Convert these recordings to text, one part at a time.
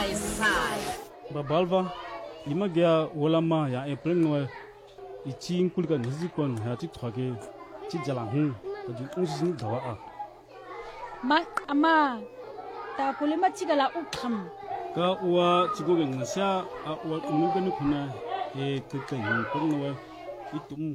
Babalva, imagia wolama ya April iching kulika nizikon ya tiktoke chijalang taju usin dawa ma ama ta kulema chigala ukham ka uwa chigoge ngasya uwa umugani kuna keke pengwa itum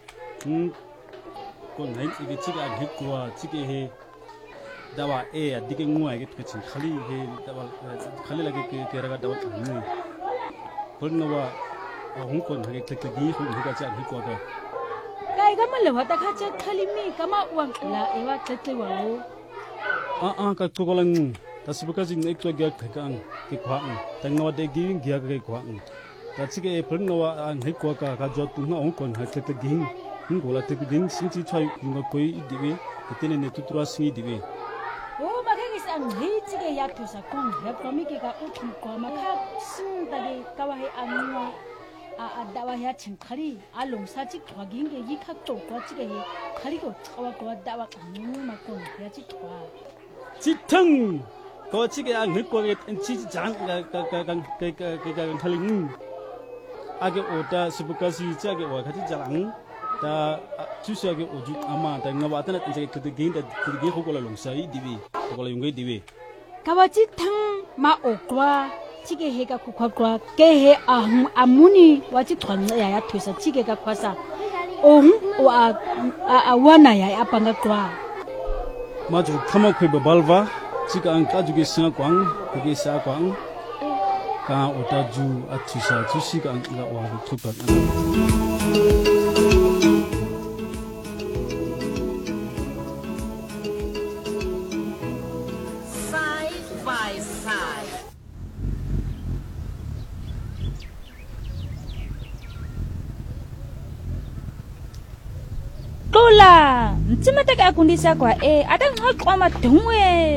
ko nai chige chiga hikwa chige he dawa adike ngwa ge tukachin khali he dawa khali lage ke raga dawa ni pengwa hong kon hage keke gi hong higa cha hikwa ka kai ga male wata kha che khali mi kama uang la ewa tete wa ka chokolang tasibuka jing ek to gya khakang ke khwang tangwa de gi gya ke khwang ta chige pengwa an hikwa ka jo tu na hong kon ha keke gi ngola te din sinchi chai ngo koi diwe tene ne tutura singi diwe ang hitsige ya tu sa kong ya komi ke ka uthum ko ma kha sin ta ge ka wa he anwa a da wa ya chen khari a long sa chi thwa ging ge yi kha to ko chi ge he khari ko chawa ko da wa kan ma ko ya chi thwa chi thang ko chi ge ang ko ge chi jang ka thaling age ota sibukasi cha ge wa kha chi jalang ta chusia ge oju ama ta ngawa ta na che ke ge da ge ko la long sa i diwi ko la yung ge diwi kawachi thang ma okwa chige he ka khwa ke he amuni wachi thwan ya thusa chige ka khwasa a wana ya apanga kwa ma ju thama khoi ba balwa chiga ang ka ju ge sa kwang ge sa kwang ka ota ju a thusa chusi ka ang ga wa thu ka Tola, mtimata ka kundisa kwa adang ha kwa matungwe.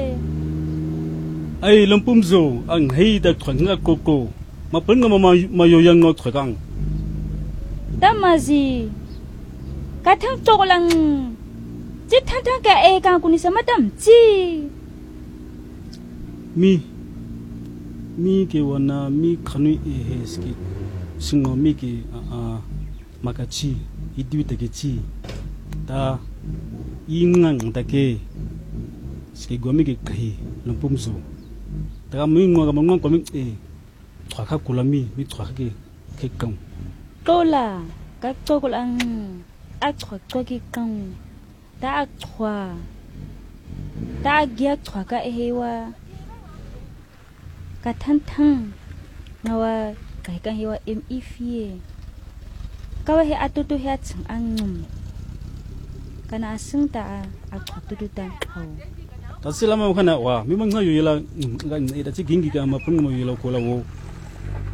Ai lampumzo ang hei da thanga koko. Mapenga mayoyang no thakang. Damazi. Kathang tokolang jithantang ka ka kundisa madam ji. Mi ke wana mi khanu ski. Singo mi ke makachi idwi te ke chi. Ta ingang take ski gomi ke kai lampumzo ta mi ngwa ngwa ko mi thwa kha kulami mi thwa ke kang tola ka tokolang a thwa ke kang ta thwa ta gya thwa ka hewa ka thang nawa kai ka hewa fie ka wa he atutu he chang angum kana asing ta a thatu tan khau ta silama khana wa mi mang na yela ga ida chi gingi ka ma pung mo yela ko la wo